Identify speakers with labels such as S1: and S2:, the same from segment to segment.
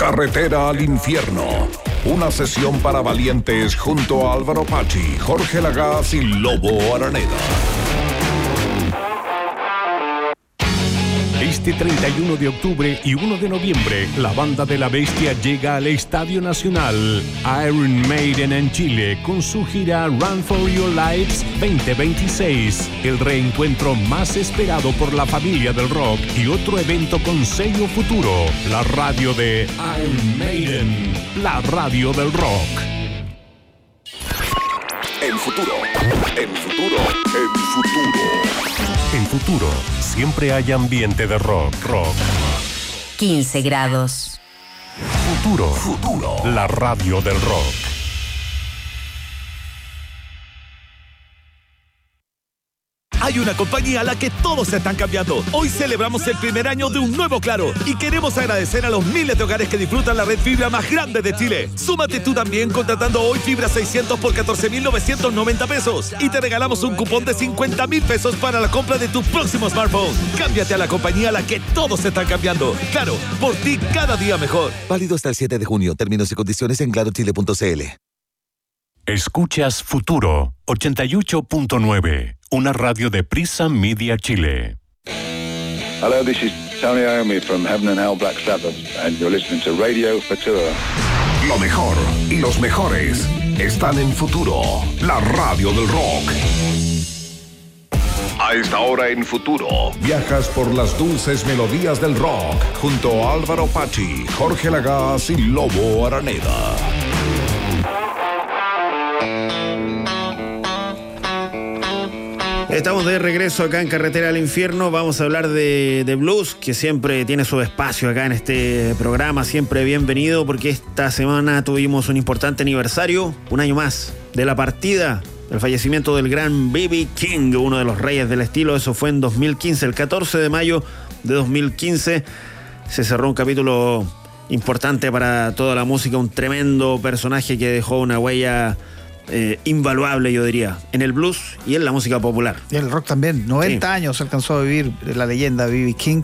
S1: Carretera al Infierno. Una sesión para valientes junto a Álvaro Pachi, Jorge Lagaz y Lobo Araneda.
S2: Este 31 de octubre y 1 de noviembre, la Banda de la Bestia llega al Estadio Nacional Iron Maiden en Chile con su gira Run for Your Lives 2026. El reencuentro más esperado por la familia del rock y otro evento con sello Futuro. La radio de Iron Maiden, la radio del rock.
S1: En Futuro, en Futuro, en Futuro.
S2: En Futuro, siempre hay ambiente de rock.
S3: 15 grados.
S2: Futuro, la radio del rock.
S4: Hay una compañía a la que todos se están cambiando. Hoy celebramos el primer año de un nuevo Claro y queremos agradecer a los miles de hogares que disfrutan la red fibra más grande de Chile. Súmate tú también contratando hoy fibra 600 por 14.990 pesos y te regalamos un cupón de 50.000 pesos para la compra de tu próximo smartphone. Cámbiate a la compañía a la que todos se están cambiando. Claro, por ti cada día mejor.
S5: Válido hasta el 7 de junio. Términos y condiciones en clarochile.cl.
S2: Escuchas Futuro 88.9, una radio de Prisa Media Chile.
S6: Hello, this is Tony Iommi from Heaven and Hell Black Sabbath, and you're listening to Radio Futuro.
S1: Lo mejor y los mejores están en Futuro, la radio del rock. A esta hora en Futuro, viajas por las dulces melodías del rock junto a Álvaro Pachi, Jorge Lagaz y Lobo Araneda.
S7: Estamos de regreso acá en Carretera al Infierno. Vamos a hablar de blues, que siempre tiene su espacio acá en este programa. Siempre bienvenido, porque esta semana tuvimos un importante aniversario, un año más de la partida, del fallecimiento del gran B.B. King, uno de los reyes del estilo. Eso fue en 2015, el 14 de mayo de 2015. Se cerró un capítulo importante para toda la música, un tremendo personaje que dejó una huella invaluable, yo diría, en el blues y en la música popular.
S8: Y en el rock también. 90
S7: sí.
S8: años alcanzó a vivir la leyenda B.B. King.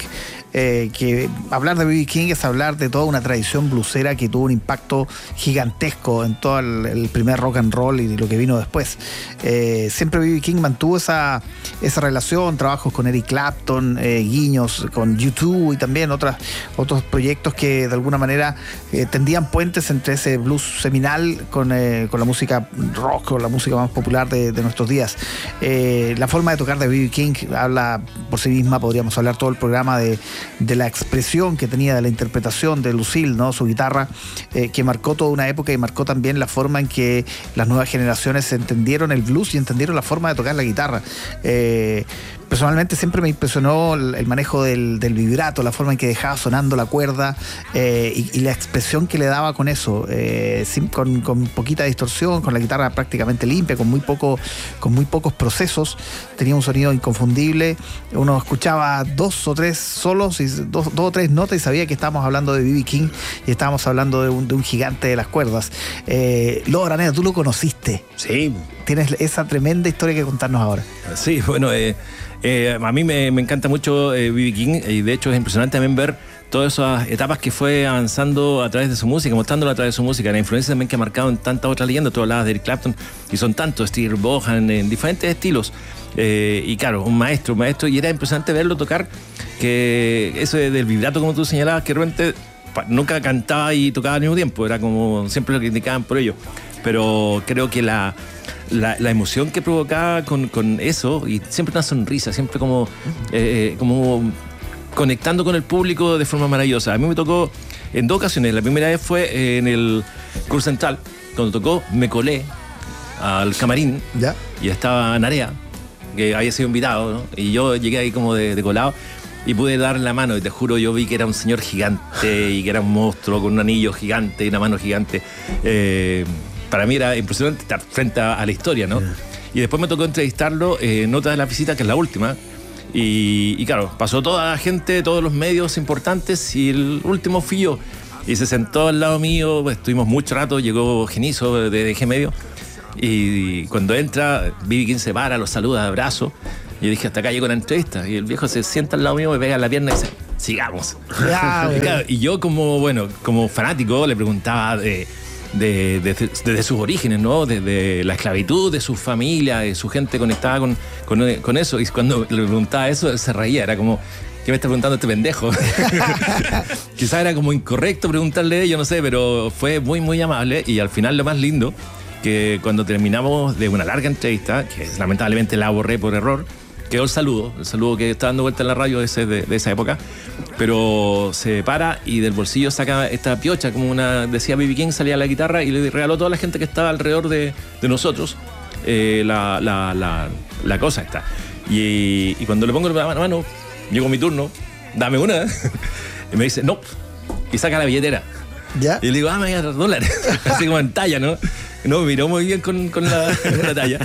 S8: Que hablar de B.B. King es hablar de toda una tradición bluesera que tuvo un impacto gigantesco en todo el primer rock and roll y lo que vino después. Siempre B.B. King mantuvo esa relación, trabajos con Eric Clapton, guiños con U2 y también otros proyectos que de alguna manera tendían puentes entre ese blues seminal con la música rock, con la música más popular de nuestros días. La forma de tocar de B.B. King habla por sí misma. Podríamos hablar todo el programa de la expresión que tenía, de la interpretación de Lucille, ¿no? Su guitarra, que marcó toda una época y marcó también la forma en que las nuevas generaciones entendieron el blues y entendieron la forma de tocar la guitarra. Personalmente siempre me impresionó el manejo del vibrato, la forma en que dejaba sonando la cuerda y la expresión que le daba con eso, con poquita distorsión, con la guitarra prácticamente limpia, con muy pocos procesos. Tenía un sonido inconfundible. Uno escuchaba dos o tres solos y dos o tres notas y sabía que estábamos hablando de B.B. King y estábamos hablando de un gigante de las cuerdas. Lobo Araneda, tú lo conociste.
S7: Sí.
S8: Tienes esa tremenda historia que contarnos ahora.
S9: Sí, bueno, a mí me encanta mucho B.B. King, y de hecho es impresionante también ver todas esas etapas que fue avanzando a través de su música, mostrándolo a través de su música, la influencia también que ha marcado en tantas otras leyendas. Tú hablabas de Eric Clapton y son tantos, Steve Vaughan, en diferentes estilos, y claro, un maestro, y era impresionante verlo tocar, que eso del vibrato, como tú señalabas, que realmente nunca cantaba y tocaba al mismo tiempo, era como siempre lo criticaban por ello, pero creo que la emoción que provocaba con eso, y siempre una sonrisa, siempre como conectando con el público de forma maravillosa. A mí me tocó en 2 ocasiones. La primera vez fue en el Club Central, cuando tocó, me colé al camarín. ¿Ya? Y estaba Narea, que había sido invitado, ¿no? Y yo llegué ahí como de colado y pude dar la mano, y te juro, yo vi que era un señor gigante y que era un monstruo con un anillo gigante y una mano gigante. Para mí era impresionante estar frente a la historia, ¿no? Yeah. Y después me tocó entrevistarlo en otra de las visitas, que es la última. Y claro, pasó toda la gente, todos los medios importantes, y el último fui yo. Y se sentó al lado mío, pues, estuvimos mucho rato, llegó Genizo de G Medio. Y cuando entra, B.B. King se para, lo saluda de abrazo. Y yo dije, hasta acá llego la entrevista. Y el viejo se sienta al lado mío, me pega en la pierna y dice, sigamos. Claro, y yo como fanático le preguntaba de sus orígenes, ¿no? De la esclavitud, de su familia, de su gente conectada con eso. Y cuando le preguntaba eso, él se reía, era como, ¿qué me está preguntando este pendejo? Quizás era como incorrecto preguntarle, yo no sé, pero fue muy, muy amable. Y al final lo más lindo, que cuando terminamos de una larga entrevista, que lamentablemente la borré por error, quedó el saludo que está dando vuelta en la radio de esa época, pero se para y del bolsillo saca esta piocha, como decía B.B. King, salía la guitarra y le regaló a toda la gente que estaba alrededor de nosotros la cosa esta. Y cuando le pongo la mano, llegó mi turno, dame una, y me dice, no, y saca la billetera. ¿Ya? Y le digo, me voy a dar $, así como en talla, ¿no? No, me miró muy bien con la talla.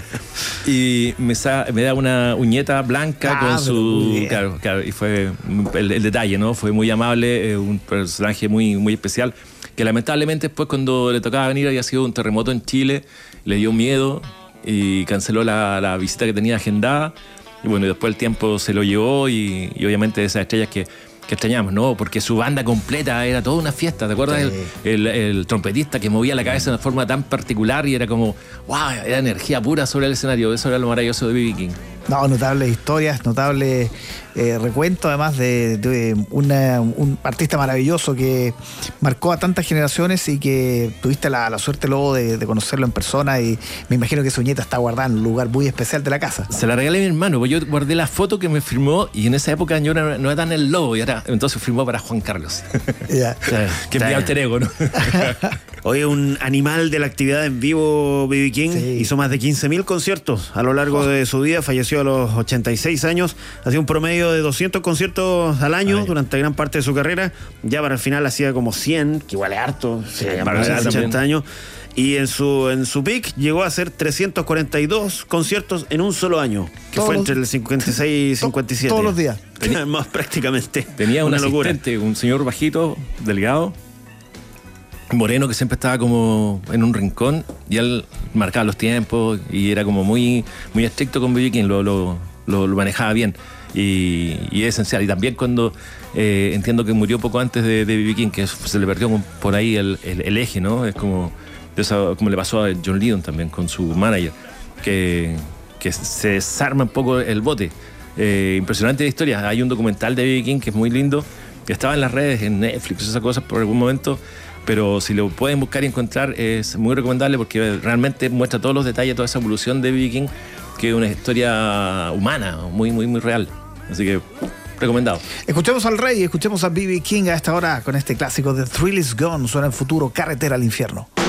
S9: Y me da una uñeta blanca con su... Claro, y fue el detalle, ¿no? Fue muy amable, un personaje muy, muy especial, que lamentablemente después cuando le tocaba venir había sido un terremoto en Chile, le dio miedo y canceló la visita que tenía agendada. Y bueno, después el tiempo se lo llevó y obviamente esas estrellas que extrañamos, ¿no? Porque su banda completa era toda una fiesta. ¿Te acuerdas? Sí. El trompetista que movía la cabeza de una forma tan particular y era como, wow, era energía pura sobre el escenario. Eso era lo maravilloso de B.B. King.
S8: No, notables historias, notable recuento, además de un artista maravilloso que marcó a tantas generaciones y que tuviste la suerte, Lobo, de conocerlo en persona, y me imagino que su nieta está guardada en un lugar muy especial de la casa.
S9: Se la regalé a mi hermano, porque yo guardé la foto que me firmó y en esa época yo no era tan el Lobo, y entonces firmó para Juan Carlos. Yeah. Que es mi alter ego, ¿no?
S7: Oye, un animal de la actividad en vivo, B.B. King, hizo más de 15.000 conciertos a lo largo de su vida, falleció a los 86 años, hacía un promedio de 200 conciertos al año durante gran parte de su carrera, ya para el final hacía como 100, que igual es harto, para 80 años, y en su peak llegó a hacer 342 conciertos en un solo año, que fue entre el 56 y 57.
S8: Todos los días.
S7: Más prácticamente.
S9: Tenía un asistente, un señor bajito, delgado, moreno, que siempre estaba como en un rincón, y él marcaba los tiempos y era como muy, muy estricto con B.B. King, lo manejaba bien y es esencial. Y también cuando entiendo que murió poco antes de B.B. King, que se le perdió por ahí el eje, ¿no? Es como le pasó a John Lydon también con su manager, que se desarma un poco el bote. Impresionante la historia. Hay un documental de B.B. King que es muy lindo, que estaba en las redes, en Netflix, esas cosas por algún momento, pero si lo pueden buscar y encontrar es muy recomendable porque realmente muestra todos los detalles, toda esa evolución de B.B. King, que es una historia humana, muy, muy, muy real. Así que recomendado.
S8: Escuchemos al rey, escuchemos a B.B. King a esta hora con este clásico de Thrill Is Gone. Suena el futuro, Carretera al Infierno.